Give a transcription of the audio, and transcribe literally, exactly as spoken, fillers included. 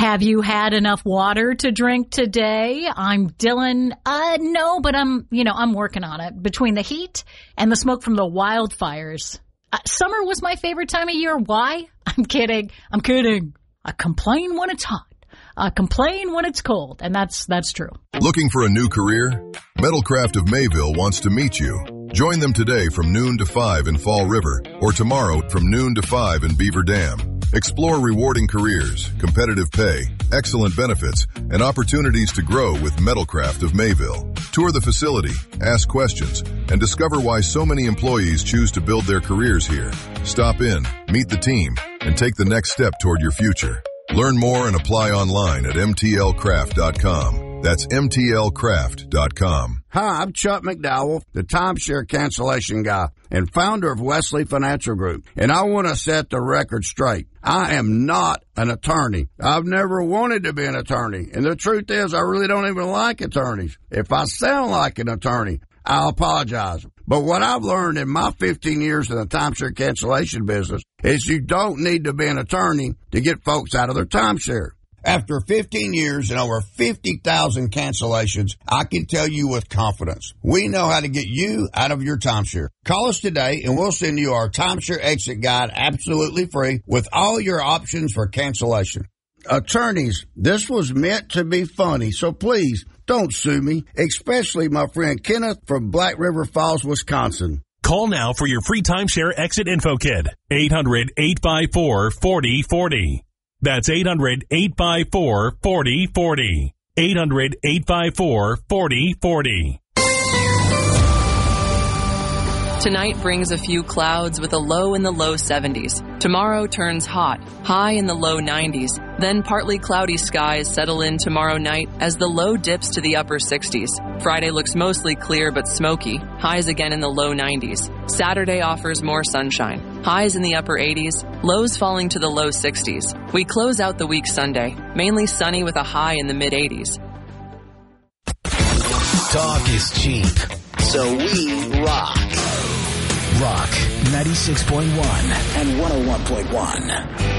Have you had enough water to drink today? I'm Dylan. Uh, no, but I'm, you know, I'm working on it. Between the heat and the smoke from the wildfires. Uh, summer was my favorite time of year. Why? I'm kidding. I'm kidding. I complain when it's hot. I complain when it's cold. And that's, that's true. Looking for a new career? Metalcraft of Mayville wants to meet you. Join them today from noon to five in Fall River or tomorrow from noon to five in Beaver Dam. Explore rewarding careers, competitive pay, excellent benefits, and opportunities to grow with Metalcraft of Mayville. Tour the facility, ask questions, and discover why so many employees choose to build their careers here. Stop in, meet the team, and take the next step toward your future. Learn more and apply online at m t l craft dot com. That's m t l craft dot com. Hi, I'm Chuck McDowell, the timeshare cancellation guy and founder of Wesley Financial Group. And I want to set the record straight. I am not an attorney. I've never wanted to be an attorney. And the truth is, I really don't even like attorneys. If I sound like an attorney, I'll apologize. But what I've learned in my fifteen years in the timeshare cancellation business is you don't need to be an attorney to get folks out of their timeshare. After fifteen years and over fifty thousand cancellations, I can tell you with confidence, we know how to get you out of your timeshare. Call us today and we'll send you our timeshare exit guide absolutely free with all your options for cancellation. Attorneys, this was meant to be funny, so please don't sue me, especially my friend Kenneth from Black River Falls, Wisconsin. Call now for your free timeshare exit info kit. eight hundred, eight five four, four oh four oh. That's eight hundred, eight five four, four oh four oh. eight hundred, eight five four, four oh four oh. Tonight brings a few clouds with a low in the low seventies. Tomorrow turns hot, high in the low nineties. Then partly cloudy skies settle in tomorrow night as the low dips to the upper sixties. Friday looks mostly clear but smoky, highs again in the low nineties. Saturday offers more sunshine, highs in the upper eighties, lows falling to the low sixties. We close out the week Sunday, mainly sunny with a high in the mid eighties. Talk is cheap, so we rock. Rock ninety-six point one and one oh one point one.